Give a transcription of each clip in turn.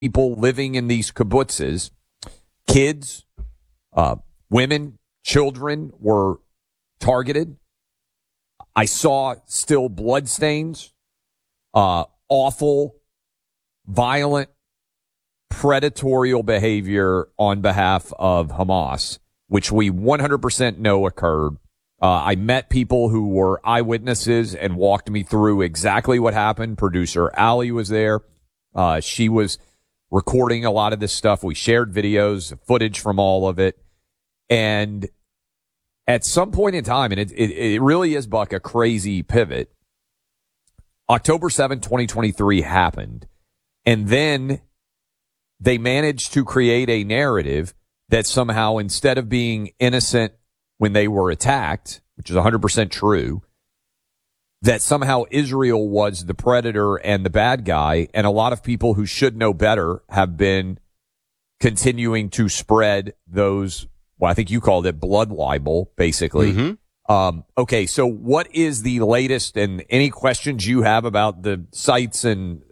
people living in these kibbutzes, kids, women, children were targeted. I saw still bloodstains, awful, violent, predatorial behavior on behalf of Hamas, which we 100% know occurred. I met people who were eyewitnesses and walked me through exactly what happened. Producer Allie was there. She was recording a lot of this stuff. We shared videos, footage from all of it. And at some point in time, and it really is, Buck, a crazy pivot, October 7, 2023 happened. And then they managed to create a narrative that somehow, instead of being innocent when they were attacked, which is 100% true, that somehow Israel was the predator and the bad guy. And a lot of people who should know better have been continuing to spread those, well, I think you called it blood libel, basically. Mm-hmm. Okay, so what is the latest, and any questions you have about the sites and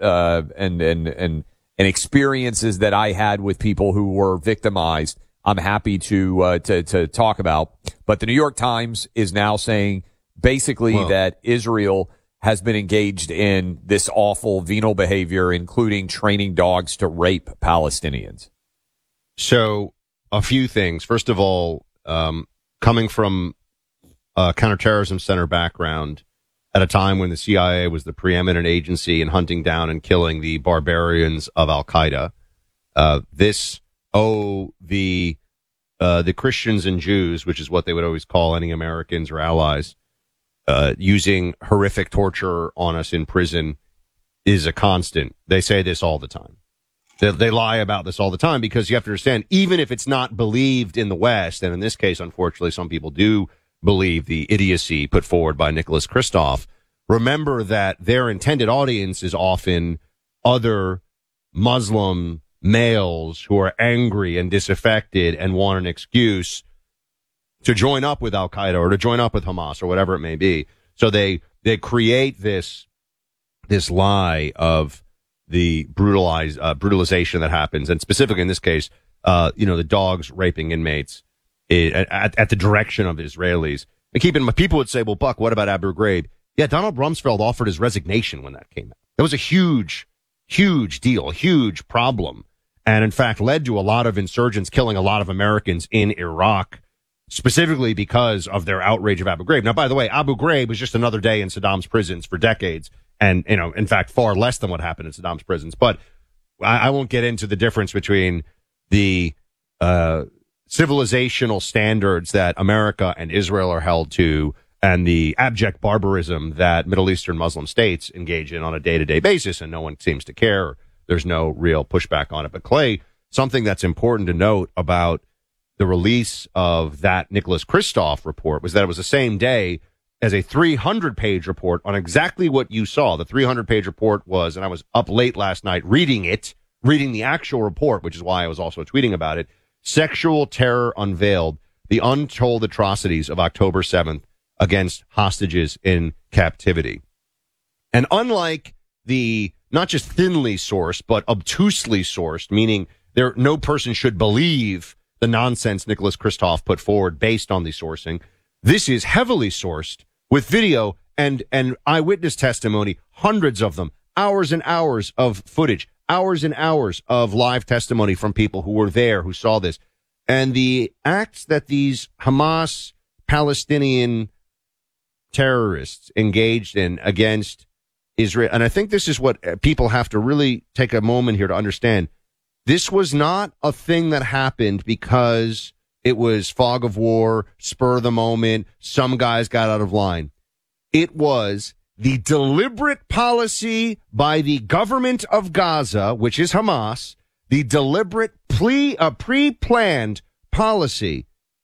experiences that I had with people who were victimized, I'm happy to talk about. But the New York Times is now saying basically that Israel has been engaged in this awful venal behavior, including training dogs to rape Palestinians. So a few things. First of all, coming from a counterterrorism center background at a time when the CIA was the preeminent agency in hunting down and killing the barbarians of Al-Qaeda, the Christians and Jews, which is what they would always call any Americans or allies, using horrific torture on us in prison is a constant. They say this all the time. They lie about this all the time, because you have to understand, even if it's not believed in the West, and in this case, unfortunately, some people do believe the idiocy put forward by Nicholas Kristof, remember that their intended audience is often other Muslim males who are angry and disaffected and want an excuse to join up with Al-Qaeda or to join up with Hamas or whatever it may be. So they create this lie of the brutalization that happens, and specifically in this case, the dogs raping inmates at the direction of the Israelis. And keep in mind, people would say, well, Buck, what about Abu Ghraib? Yeah, Donald Rumsfeld offered his resignation when that came out. That was a huge deal, a huge problem, and in fact led to a lot of insurgents killing a lot of Americans in Iraq, specifically because of their outrage of Abu Ghraib. Now, by the way, Abu Ghraib was just another day in Saddam's prisons for decades, and, in fact, far less than what happened in Saddam's prisons. But I won't get into the difference between the civilizational standards that America and Israel are held to and the abject barbarism that Middle Eastern Muslim states engage in on a day-to-day basis, and no one seems to care. There's no real pushback on it. But, Clay, something that's important to note about the release of that Nicholas Kristof report was that it was the same day as a 300-page report on exactly what you saw. The 300-page report was, and I was up late last night reading the actual report, which is why I was also tweeting about it. Sexual Terror Unveiled, the Untold Atrocities of October 7th against Hostages in Captivity. And unlike the not just thinly sourced, but obtusely sourced, meaning no person should believe the nonsense Nicholas Kristof put forward based on the sourcing, this is heavily sourced with video and eyewitness testimony, hundreds of them, hours and hours of footage, hours and hours of live testimony from people who were there, who saw this. And the acts that these Hamas Palestinian terrorists engaged in against Israel, and I think this is what people have to really take a moment here to understand. This was not a thing that happened because it was fog of war, spur of the moment, some guys got out of line. It was the deliberate policy by the government of Gaza, which is Hamas, the deliberate pre-planned policy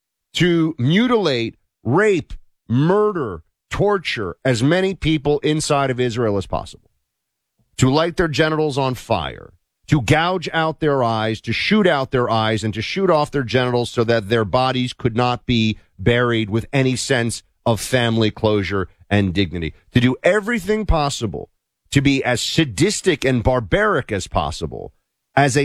to mutilate, rape, murder, torture as many people inside of Israel as possible, to light their genitals on fire, to gouge out their eyes, to shoot out their eyes, and to shoot off their genitals so that their bodies could not be buried with any sense of family closure and dignity, to do everything possible to be as sadistic and barbaric as possible, as a